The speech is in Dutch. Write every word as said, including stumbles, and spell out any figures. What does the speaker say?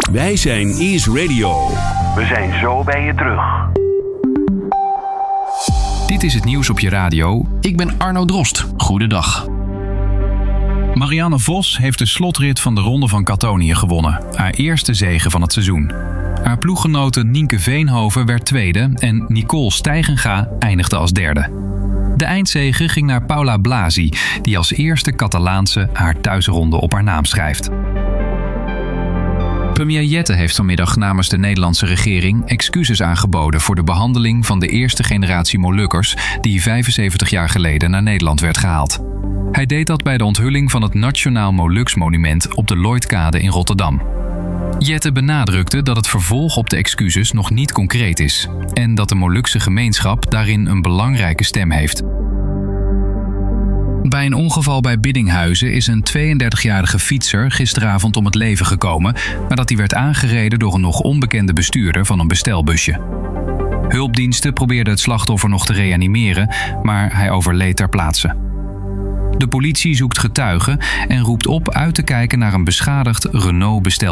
Wij zijn Is Radio. We zijn zo bij je terug. Dit is het nieuws op je radio. Ik ben Arno Drost. Goedendag. Marianne Vos heeft de slotrit van de Ronde van Kattonië gewonnen. Haar eerste zege van het seizoen. Haar ploeggenote Nienke Veenhoven werd tweede en Nicole Steigenga eindigde als derde. De eindzege ging naar Paula Blasi, die als eerste Catalaanse haar thuisronde op haar naam schrijft. Premier Jette heeft vanmiddag namens de Nederlandse regering excuses aangeboden voor de behandeling van de eerste generatie Molukkers die vijfenzeventig jaar geleden naar Nederland werd gehaald. Hij deed dat bij de onthulling van het Nationaal Moluks Monument op de Lloydkade in Rotterdam. Jette benadrukte dat het vervolg op de excuses nog niet concreet is en dat de Molukse gemeenschap daarin een belangrijke stem heeft. Bij een ongeval bij Biddinghuizen is een tweeëndertigjarige fietser gisteravond om het leven gekomen nadat hij werd aangereden door een nog onbekende bestuurder van een bestelbusje. Hulpdiensten probeerden het slachtoffer nog te reanimeren, maar hij overleed ter plaatse. De politie zoekt getuigen en roept op uit te kijken naar een beschadigd Renault bestelbusje.